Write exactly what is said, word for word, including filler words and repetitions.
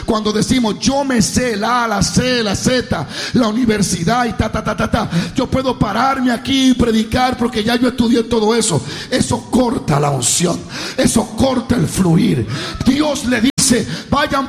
Cuando decimos yo me sé la A, la C, la Z, la universidad y ta, ta, ta, ta, ta, yo puedo pararme aquí y predicar porque ya yo estudié todo eso. Eso corta la unción, eso corta el fluir. Dios le dice, vayan